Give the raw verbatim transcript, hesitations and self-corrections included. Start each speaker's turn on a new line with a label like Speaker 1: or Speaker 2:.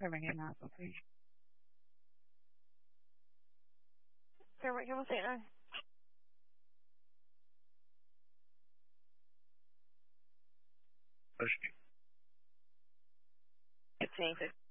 Speaker 1: Permanent na ako.
Speaker 2: Pero what can I say now?
Speaker 1: Acho que
Speaker 2: Sim, sim.